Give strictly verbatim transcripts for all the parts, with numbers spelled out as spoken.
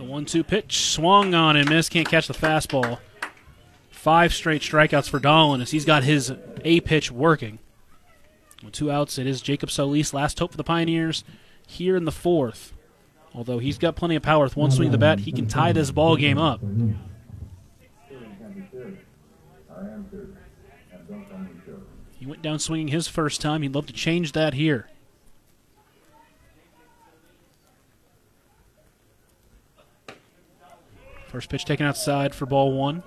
one two pitch, swung on and missed, can't catch the fastball. Five straight strikeouts for Dahlin as he's got his A pitch working. With two outs, it is Jacob Solis, last hope for the Pioneers here in the fourth. Although he's got plenty of power with one swing of the bat, he can tie this ball game up. He went down swinging his first time. He'd love to change that here. First pitch taken outside for ball one.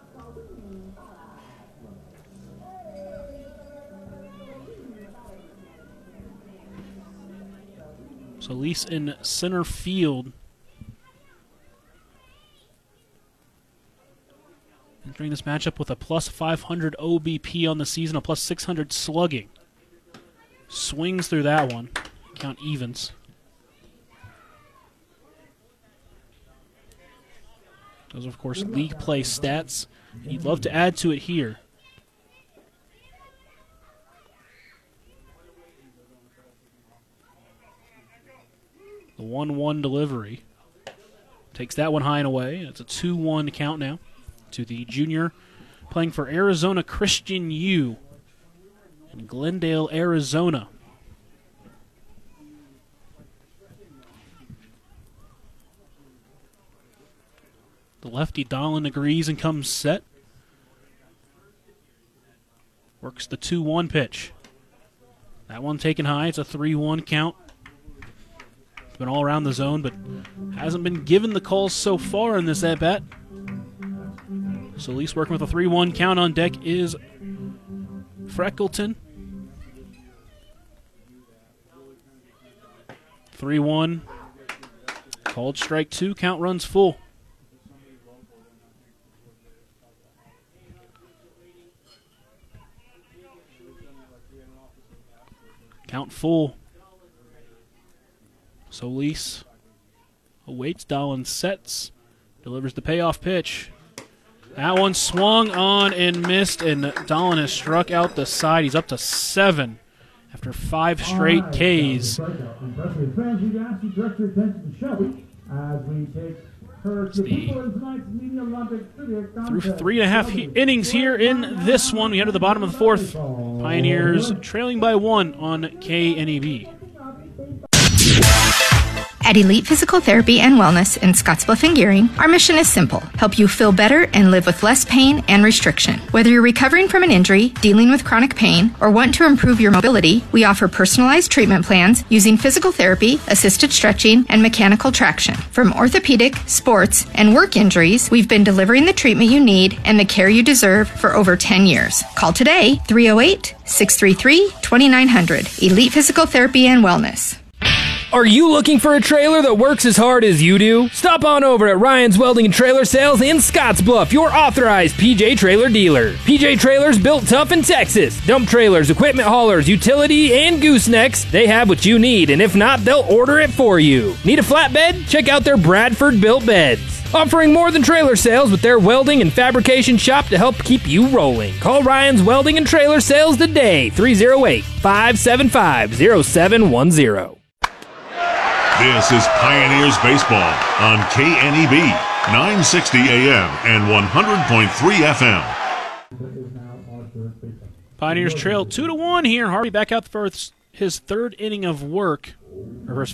Solis in center field. Entering this matchup with a plus five hundred O B P on the season, a plus six hundred slugging. Swings through that one. Count evens. Those are, of course, league play stats. He'd love to add to it here. The one one delivery. Takes that one high and away. It's a two one count now to the junior playing for Arizona Christian U in Glendale, Arizona. The lefty Dahlin agrees and comes set. Works the two one pitch. That one taken high. It's a three one count. It's been all around the zone, but hasn't been given the calls so far in this at-bat. Solis working with a three one count. On deck is Freckleton. three one. Called strike two. Count runs full. Count full. Solis awaits. Dahlin sets. Delivers the payoff pitch. That one swung on and missed, and Dahlin has struck out the side. He's up to seven after five straight Ks. It's the through three and a half he- innings here in this one. We enter the bottom of the fourth. Pioneers trailing by one on K N E B. At Elite Physical Therapy and Wellness in Scottsbluff and Gearing, our mission is simple: help you feel better and live with less pain and restriction. Whether you're recovering from an injury, dealing with chronic pain, or want to improve your mobility, we offer personalized treatment plans using physical therapy, assisted stretching, and mechanical traction. From orthopedic, sports, and work injuries, we've been delivering the treatment you need and the care you deserve for over ten years. Call today, three oh eight, six three three, two nine zero zero. Elite Physical Therapy and Wellness. Are you looking for a trailer that works as hard as you do? Stop on over at Ryan's Welding and Trailer Sales in Scottsbluff, your authorized P J Trailer dealer. P J Trailers built tough in Texas. Dump trailers, equipment haulers, utility, and goosenecks. They have what you need, and if not, they'll order it for you. Need a flatbed? Check out their Bradford built beds. Offering more than trailer sales with their welding and fabrication shop to help keep you rolling. Call Ryan's Welding and Trailer Sales today, three oh eight, five seven five, oh seven one oh. This is Pioneers Baseball on K N E B, nine sixty A M and one hundred point three F M. Pioneers trail two to one here. Harvey back out for his third inning of work, or his